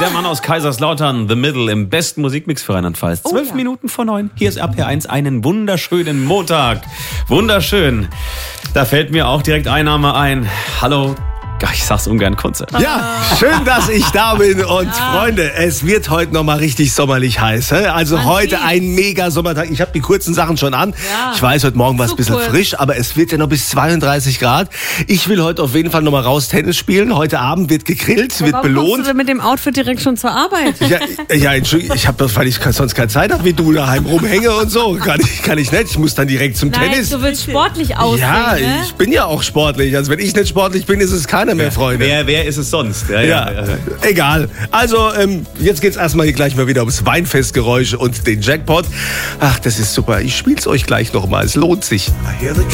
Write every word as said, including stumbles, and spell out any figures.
Der Mann aus Kaiserslautern, The Middle, im besten Musikmix für Rheinland-Pfalz. Zwölf Oh, ja. Minuten vor neun. Hier ist R P R eins, einen wunderschönen Montag. Wunderschön. Da fällt mir auch direkt ein Name ein. Hallo. Ach, ich sag's ungern, Kunze. Ja, schön, dass ich da bin. Und Ja. Freunde, es wird heute nochmal richtig sommerlich heiß. hä? Also Man heute sieht's. ein mega Sommertag. Ich habe die kurzen Sachen schon an. Ja. Ich weiß, heute Morgen war es Zu ein bisschen kurz. frisch, aber es wird ja noch bis zweiunddreißig Grad. Ich will heute auf jeden Fall nochmal raus Tennis spielen. Heute Abend wird gegrillt, wird Warum kommst du belohnt. denn mit dem Outfit direkt schon zur Arbeit? Ja, ja, Entschuldigung, ich habe das, weil ich sonst keine Zeit habe, wie du daheim rumhänge und so. Kann ich, kann ich nicht. Ich muss dann direkt zum Nein, Tennis. du willst sportlich aussehen, Ja, ne? ich bin ja auch sportlich. Also wenn ich nicht sportlich bin, ist es keiner mehr, Freunde. Wer, wer ist es sonst? Ja, Ja, ja. egal. Also, ähm, jetzt geht's erstmal hier gleich mal wieder ums Weinfestgeräusche und den Jackpot. Ach, das ist super. Ich spiel's euch gleich nochmal. Es lohnt sich.